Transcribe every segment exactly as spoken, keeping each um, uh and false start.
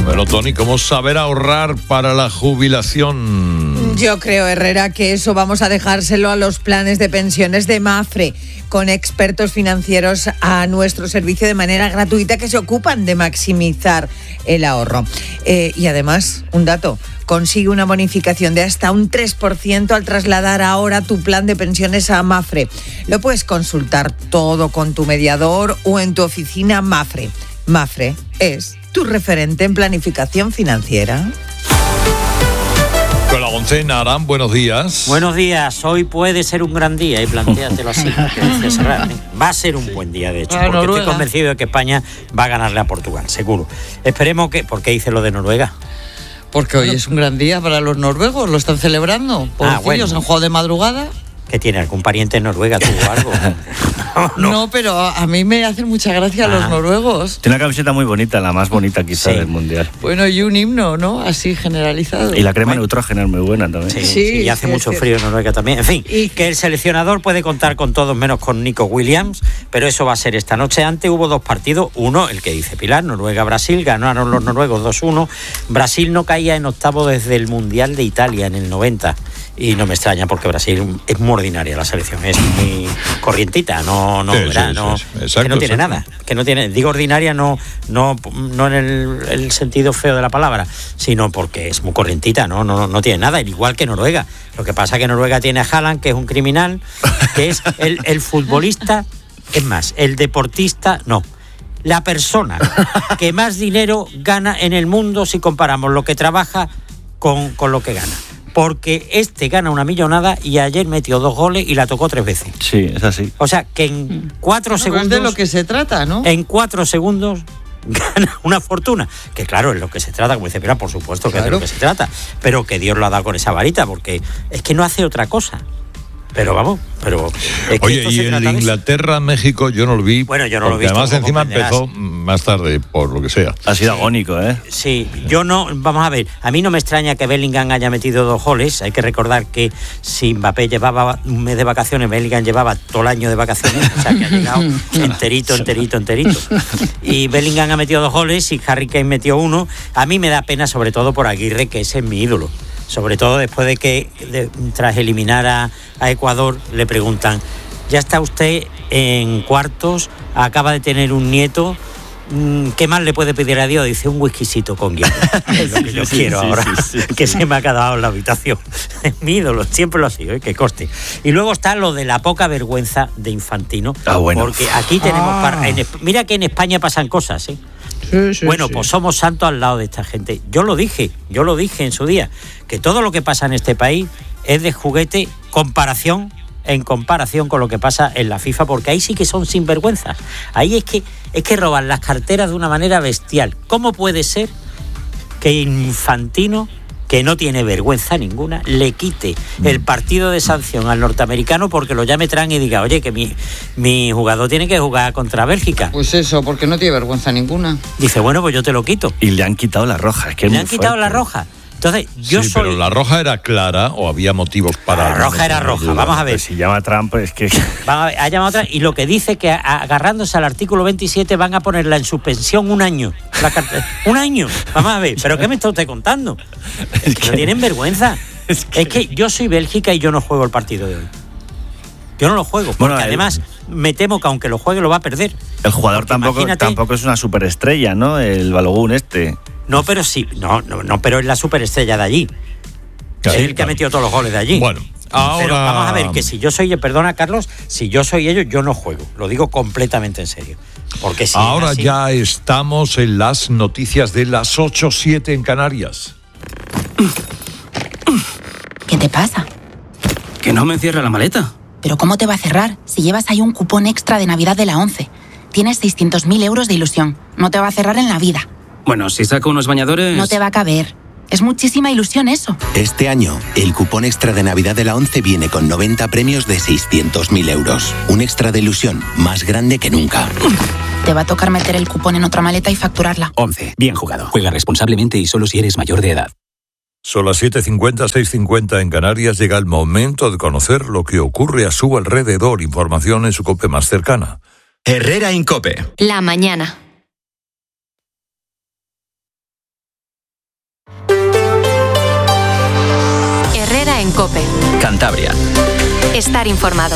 Bueno, Tony, ¿cómo saber ahorrar para la jubilación? Yo creo, Herrera, que eso vamos a dejárselo a los planes de pensiones de Mapfre, con expertos financieros a nuestro servicio de manera gratuita que se ocupan de maximizar el ahorro. Eh, y además, un dato, consigue una bonificación de hasta un tres por ciento al trasladar ahora tu plan de pensiones a Mapfre. Lo puedes consultar todo con tu mediador o en tu oficina Mapfre. Mapfre es tu referente en planificación financiera. Con la Gonzena Arán, buenos días. Buenos días, hoy puede ser un gran día, y plantéatelo así, que dice Serrat, ¿eh? Va a ser un buen día, de hecho, porque estoy convencido de que España va a ganarle a Portugal, seguro. Esperemos que... ¿Por qué dice lo de Noruega? Porque hoy es un gran día para los noruegos, lo están celebrando. Por Ah, bueno. ellos han jugado de madrugada. ¿Que tiene algún pariente en Noruega, tú o algo? No, no. no, pero a mí me hacen mucha gracia ah. los noruegos. Tiene una camiseta muy bonita, la más bonita quizá sí. del Mundial. Bueno, y un himno, ¿no? Así generalizado. Y la crema bueno. neutrógena es muy buena también. Sí, sí, sí y hace sí, mucho sí. frío en Noruega también. En fin, y que el seleccionador puede contar con todos menos con Nico Williams, pero eso va a ser esta noche. Antes hubo dos partidos, uno, el que dice Pilar, Noruega-Brasil, ganaron los noruegos dos uno. Brasil no caía en octavo desde el Mundial de Italia en el noventa. Y no me extraña porque Brasil es muy ordinaria la selección, es muy corrientita, no, no, sí, verá, sí, no, sí, sí. Exacto, que no tiene exacto. nada, que no tiene, digo ordinaria no, no, no en el, el sentido feo de la palabra, sino porque es muy corrientita, no, no, no tiene nada, igual que Noruega. Lo que pasa es que Noruega tiene a Haaland, que es un criminal, que es el, el futbolista, es más, el deportista, no. La persona que más dinero gana en el mundo si comparamos lo que trabaja con, con lo que gana. Porque este gana una millonada y ayer metió dos goles y la tocó tres veces. Sí, es así. O sea, que en cuatro no, segundos... Es de lo que se trata, ¿no? En cuatro segundos gana una fortuna. Que claro, es lo que se trata, como dice Pilar, por supuesto que claro. es de lo que se trata. Pero que Dios lo ha dado con esa varita, porque es que no hace otra cosa. Pero vamos, pero... Es que Oye, y el Inglaterra-México yo no lo vi. Bueno, yo no lo vi. Además, encima empezó más tarde, por lo que sea. Ha sido sí. agónico, ¿eh? Sí, yo no... Vamos a ver, a mí no me extraña que Bellingham haya metido dos goles. Hay que recordar que si Mbappé llevaba un mes de vacaciones, Bellingham llevaba todo el año de vacaciones. O sea, que ha llegado enterito, enterito, enterito. Y Bellingham ha metido dos goles y Harry Kane metió uno. A mí me da pena, sobre todo por Aguirre, que ese es mi ídolo. Sobre todo después de que, de, tras eliminar a, a Ecuador, le preguntan, ya está usted en cuartos, acaba de tener un nieto, ¿qué más le puede pedir a Dios? Dice, un whiskycito con hielo. Es lo que yo sí, quiero sí, ahora, sí, sí, que sí. se me ha quedado en la habitación. Es mi ídolo, siempre lo ha sido, ¿eh? Que coste. Y luego está lo de la poca vergüenza de Infantino, ah, bueno. porque aquí tenemos... Ah. Para, en, mira que en España pasan cosas, ¿eh? Sí, sí, bueno, sí. pues somos santos al lado de esta gente. Yo lo dije, yo lo dije en su día, que todo lo que pasa en este país es de juguete comparación, en comparación con lo que pasa en la FIFA, porque ahí sí que son sinvergüenzas. Ahí es que, es que roban las carteras de una manera bestial. ¿Cómo puede ser que Infantino, que no tiene vergüenza ninguna, le quite el partido de sanción al norteamericano porque lo llame Trump y diga, oye, que mi, mi jugador tiene que jugar contra Bélgica? Pues eso, porque no tiene vergüenza ninguna. Dice, bueno, pues yo te lo quito. Y le han quitado la roja. Es que es le muy han quitado fuerte. la roja. Entonces, yo sí, soy... pero la roja era clara o había motivos para... La roja era roja, vamos a ver. Pues si llama a Trump es que... Vamos a ver, ha llamado otra y lo que dice que agarrándose al artículo veintisiete van a ponerla en suspensión un año. La carta, un año, vamos a ver, ¿pero qué me está usted contando? Es que no tienen vergüenza. Es que... es que yo soy Bélgica y yo no juego el partido de hoy. Yo no lo juego, porque bueno, además el... me temo que aunque lo juegue lo va a perder. El jugador tampoco, imagínate... tampoco es una superestrella, ¿no? El Balogun este... No, pero sí, no, no, no, pero es la superestrella de allí. Claro, es el que claro. ha metido todos los goles de allí. Bueno, ahora... Pero vamos a ver, que si yo soy, perdona Carlos, si yo soy ellos, yo no juego. Lo digo completamente en serio. Porque si ahora así... ya estamos en las noticias de las ocho siete en Canarias. ¿Qué te pasa? Que no me cierra la maleta. ¿Pero cómo te va a cerrar si llevas ahí un cupón extra de Navidad de la ONCE? Tienes seiscientos mil euros de ilusión. No te va a cerrar en la vida. Bueno, si saco unos bañadores... No te va a caber. Es muchísima ilusión eso. Este año, el cupón extra de Navidad de la ONCE viene con noventa premios de seiscientos mil euros. Un extra de ilusión más grande que nunca. Te va a tocar meter el cupón en otra maleta y facturarla. ONCE. Bien jugado. Juega responsablemente y solo si eres mayor de edad. Son las siete cincuenta, seis cincuenta en Canarias. Llega el momento de conocer lo que ocurre a su alrededor. Información en su COPE más cercana. Herrera en COPE. La mañana. COPE. Cantabria. Estar informado.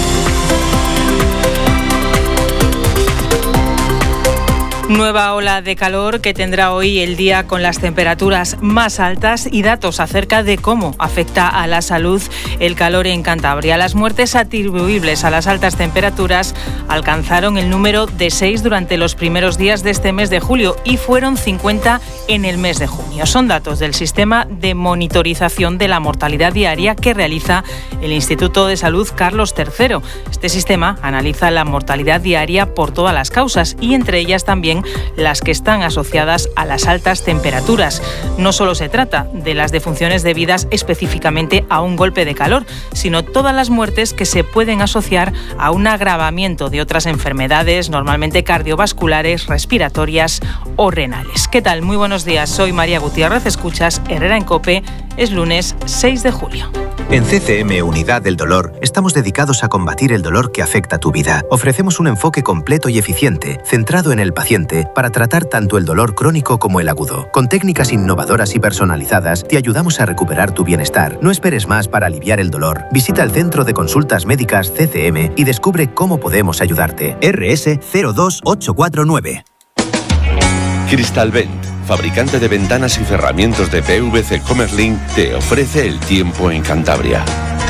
Nueva ola de calor que tendrá hoy el día con las temperaturas más altas y datos acerca de cómo afecta a la salud el calor en Cantabria. Las muertes atribuibles a las altas temperaturas alcanzaron el número de seis durante los primeros días de este mes de julio y fueron cincuenta en el mes de junio. Son datos del sistema de monitorización de la mortalidad diaria que realiza el Instituto de Salud Carlos tercero. Este sistema analiza la mortalidad diaria por todas las causas y entre ellas también las que están asociadas a las altas temperaturas. No solo se trata de las defunciones debidas específicamente a un golpe de calor, sino todas las muertes que se pueden asociar a un agravamiento de otras enfermedades, normalmente cardiovasculares, respiratorias o renales. ¿Qué tal? Muy buenos días, soy María Gutiérrez, escuchas Herrera en COPE, es lunes seis de julio. En C C M Unidad del Dolor estamos dedicados a combatir el dolor que afecta tu vida. Ofrecemos un enfoque completo y eficiente, centrado en el paciente, para tratar tanto el dolor crónico como el agudo. Con técnicas innovadoras y personalizadas, te ayudamos a recuperar tu bienestar. No esperes más para aliviar el dolor. Visita el Centro de Consultas Médicas C C M y descubre cómo podemos ayudarte. R S cero dos ocho cuatro nueve. Cristalvent, fabricante de ventanas y cerramientos de P V C Comerlin, te ofrece el tiempo en Cantabria.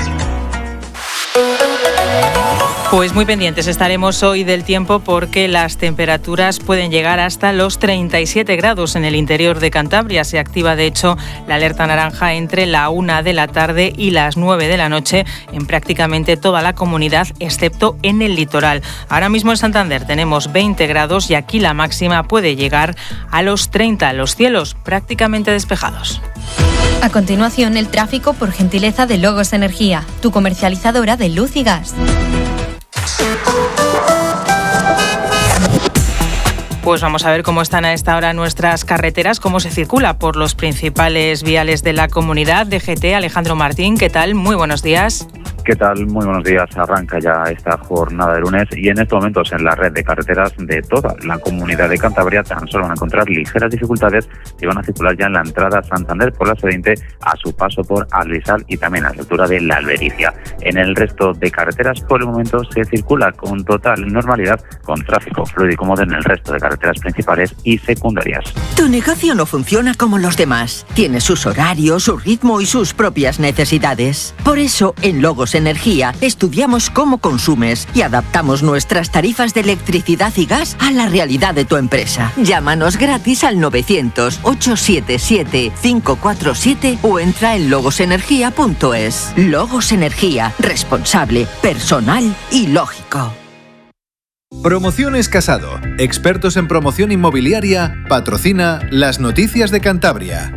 Pues muy pendientes estaremos hoy del tiempo porque las temperaturas pueden llegar hasta los treinta y siete grados en el interior de Cantabria. Se activa de hecho la alerta naranja entre la una de la tarde y las nueve de la noche en prácticamente toda la comunidad excepto en el litoral. Ahora mismo en Santander tenemos veinte grados y aquí la máxima puede llegar a los treinta. Los cielos prácticamente despejados. A continuación el tráfico por gentileza de Logos Energía, tu comercializadora de luz y gas. Pues vamos a ver cómo están a esta hora nuestras carreteras, cómo se circula por los principales viales de la comunidad. D G T, Alejandro Martín, ¿qué tal? Muy buenos días. ¿Qué tal? Muy buenos días. Arranca ya esta jornada de lunes y en estos momentos en la red de carreteras de toda la comunidad de Cantabria tan solo van a encontrar ligeras dificultades que van a circular ya en la entrada a Santander por la C veinte a su paso por Alvisal y también a la altura de La Albericia. En el resto de carreteras por el momento se circula con total normalidad con tráfico fluido y cómodo en el resto de carreteras principales y secundarias. Tu negocio no funciona como los demás. Tiene sus horarios, su ritmo y sus propias necesidades. Por eso, en Logos Energía, estudiamos cómo consumes y adaptamos nuestras tarifas de electricidad y gas a la realidad de tu empresa. Llámanos gratis al novecientos, ochocientos setenta y siete, quinientos cuarenta y siete o entra en logos energía punto es. Logos Energía, responsable, personal y lógico. Promociones Casado, expertos en promoción inmobiliaria, patrocina las noticias de Cantabria.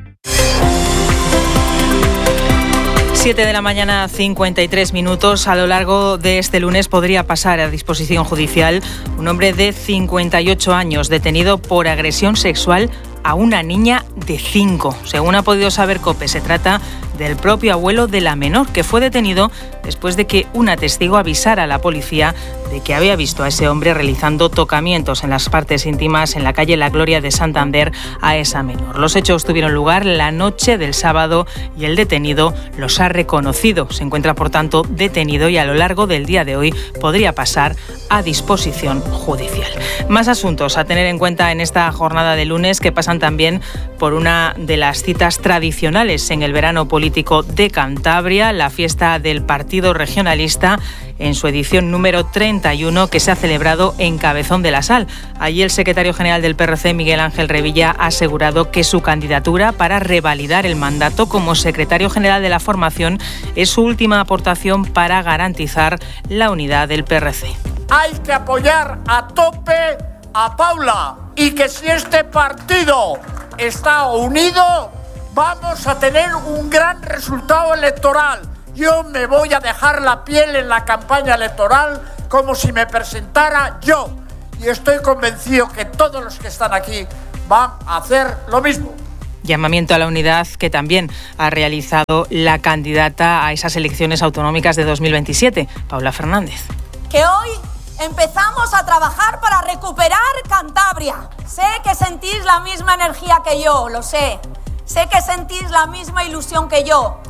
siete de la mañana, cincuenta y tres minutos. A lo largo de este lunes podría pasar a disposición judicial un hombre de cincuenta y ocho años detenido por agresión sexual a una niña de cinco. Según ha podido saber COPE, se trata del propio abuelo de la menor, que fue detenido después de que una testigo avisara a la policía de que había visto a ese hombre realizando tocamientos en las partes íntimas en la calle La Gloria de Santander a esa menor. Los hechos tuvieron lugar la noche del sábado y el detenido los ha reconocido. Se encuentra, por tanto, detenido y a lo largo del día de hoy podría pasar a disposición judicial. Más asuntos a tener en cuenta en esta jornada de lunes que pasan también por una de las citas tradicionales en el verano político de Cantabria, la fiesta del Partido Regionalista en su edición número treinta y uno que se ha celebrado en Cabezón de la Sal. Allí el secretario general del P R C, Miguel Ángel Revilla, ha asegurado que su candidatura para revalidar el mandato como secretario general de la formación es su última aportación para garantizar la unidad del P R C. Hay que apoyar a tope a Paula y que si este partido está unido vamos a tener un gran resultado electoral. Yo me voy a dejar la piel en la campaña electoral como si me presentara yo. Y estoy convencido que todos los que están aquí van a hacer lo mismo. Llamamiento a la unidad que también ha realizado la candidata a esas elecciones autonómicas de dos mil veintisiete, Paula Fernández. Que hoy empezamos a trabajar para recuperar Cantabria. Sé que sentís la misma energía que yo, lo sé. Sé que sentís la misma ilusión que yo.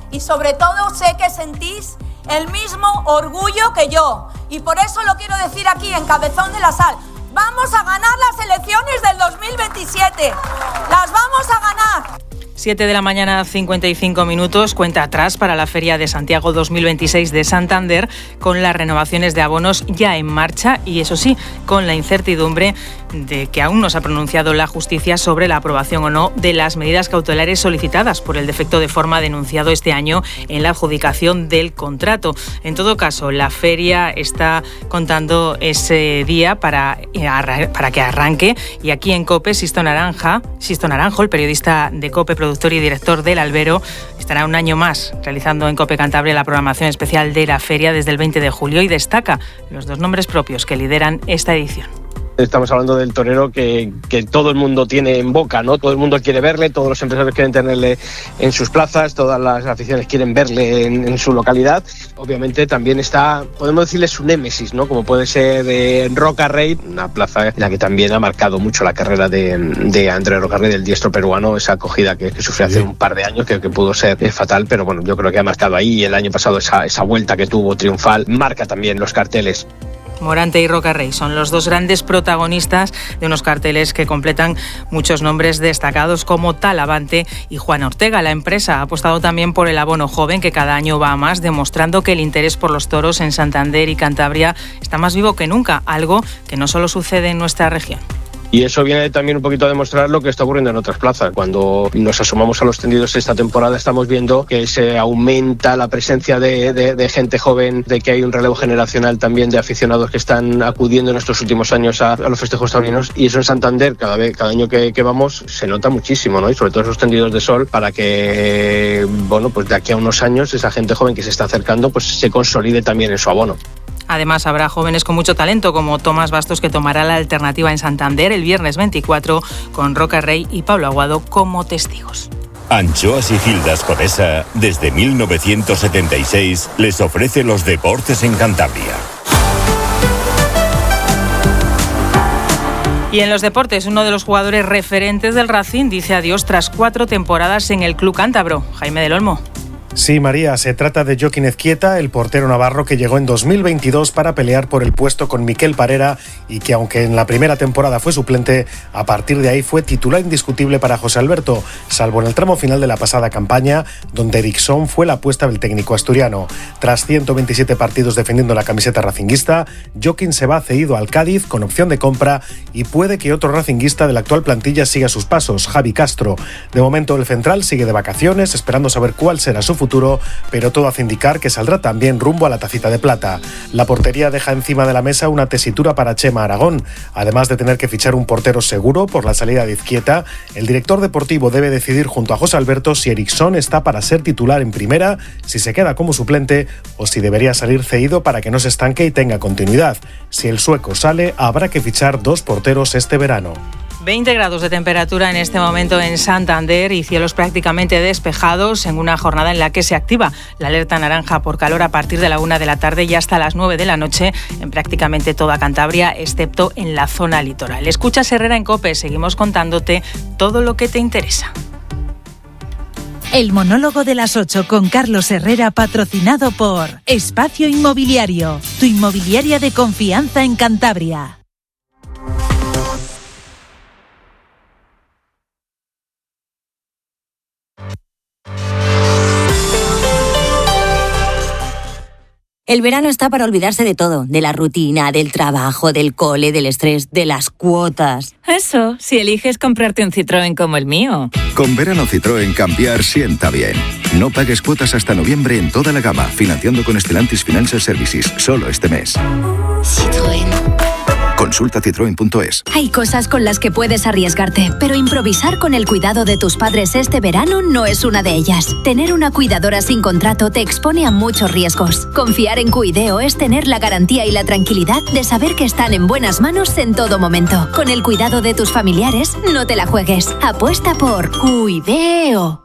y sobre todo sé que sentís el mismo orgullo que yo. Y por eso lo quiero decir aquí en Cabezón de la Sal. Vamos a ganar las elecciones del dos mil veintisiete. Las vamos a ganar. siete de la mañana, cincuenta y cinco minutos, cuenta atrás para la Feria de Santiago dos mil veintiséis de Santander, con las renovaciones de abonos ya en marcha y, eso sí, con la incertidumbre de que aún no se ha pronunciado la justicia sobre la aprobación o no de las medidas cautelares solicitadas por el defecto de forma denunciado este año en la adjudicación del contrato. En todo caso, la feria está contando ese día para, para que arranque, y aquí en COPE, Sisto Naranja, Sisto Naranjo, el periodista de COPE, productor y director del Albero, estará un año más realizando en COPE Cantabria la programación especial de la feria desde el veinte de julio y destaca los dos nombres propios que lideran esta edición. Estamos hablando del torero que, que todo el mundo tiene en boca, ¿no? Todo el mundo quiere verle, todos los empresarios quieren tenerle en sus plazas, todas las aficiones quieren verle en, en su localidad. Obviamente también está, podemos decirle, su némesis, ¿no? Como puede ser eh, Roca Rey, una plaza en la que también ha marcado mucho la carrera de, de Andrés Roca Rey, del diestro peruano, esa acogida que, que sufrió hace un par de años, que, que pudo ser eh, fatal, pero bueno, yo creo que ha marcado ahí. El año pasado esa, esa vuelta que tuvo triunfal marca también los carteles. Morante y Roca Rey son los dos grandes protagonistas de unos carteles que completan muchos nombres destacados como Talavante y Juan Ortega. La empresa ha apostado también por el abono joven, que cada año va a más, demostrando que el interés por los toros en Santander y Cantabria está más vivo que nunca, algo que no solo sucede en nuestra región. Y eso viene también un poquito a demostrar lo que está ocurriendo en otras plazas. Cuando nos asomamos a los tendidos esta temporada, estamos viendo que se aumenta la presencia de, de, de gente joven, de que hay un relevo generacional también de aficionados que están acudiendo en estos últimos años a, a los festejos taurinos. Y eso en Santander, cada vez, cada año que, que vamos, se nota muchísimo, ¿no? Y sobre todo esos tendidos de sol, para que, bueno, pues de aquí a unos años esa gente joven que se está acercando, pues se consolide también en su abono. Además, habrá jóvenes con mucho talento, como Tomás Bastos, que tomará la alternativa en Santander el viernes veinticuatro, con Roca Rey y Pablo Aguado como testigos. Anchoas y Gildas Conesa, desde mil novecientos setenta y seis, les ofrece los deportes en Cantabria. Y en los deportes, uno de los jugadores referentes del Racing dice adiós tras cuatro temporadas en el club cántabro. Jaime del Olmo. Sí, María, se trata de Joaquín Ezquieta, el portero navarro que llegó en dos mil veintidós para pelear por el puesto con Miquel Parera y que, aunque en la primera temporada fue suplente, a partir de ahí fue titular indiscutible para José Alberto, salvo en el tramo final de la pasada campaña, donde Ericsson fue la apuesta del técnico asturiano. Tras ciento veintisiete partidos defendiendo la camiseta racinguista, Joaquín se va cedido al Cádiz con opción de compra y puede que otro racinguista de la actual plantilla siga sus pasos, Javi Castro. De momento el central sigue de vacaciones, esperando saber cuál será su futuro, futuro, pero todo hace indicar que saldrá también rumbo a la tacita de plata. La portería deja encima de la mesa una tesitura para Chema Aragón. Además de tener que fichar un portero seguro por la salida de Ezquieta, el director deportivo debe decidir junto a José Alberto si Ericsson está para ser titular en primera, si se queda como suplente o si debería salir cedido para que no se estanque y tenga continuidad. Si el sueco sale, habrá que fichar dos porteros este verano. veinte grados de temperatura en este momento en Santander y cielos prácticamente despejados en una jornada en la que se activa la alerta naranja por calor a partir de la una de la tarde y hasta las nueve de la noche en prácticamente toda Cantabria, excepto en la zona litoral. Escuchas Herrera en COPE, seguimos contándote todo lo que te interesa. El monólogo de las ocho con Carlos Herrera, patrocinado por Espacio Inmobiliario, tu inmobiliaria de confianza en Cantabria. El verano está para olvidarse de todo, de la rutina, del trabajo, del cole, del estrés, de las cuotas. Eso, si eliges comprarte un Citroën como el mío. Con verano Citroën cambiar sienta bien. No pagues cuotas hasta noviembre en toda la gama, financiando con Stellantis Financial Services, solo este mes. Citroën. Consulta citroen punto es. Hay cosas con las que puedes arriesgarte, pero improvisar con el cuidado de tus padres este verano no es una de ellas. Tener una cuidadora sin contrato te expone a muchos riesgos. Confiar en Cuideo es tener la garantía y la tranquilidad de saber que están en buenas manos en todo momento. Con el cuidado de tus familiares, no te la juegues. Apuesta por Cuideo.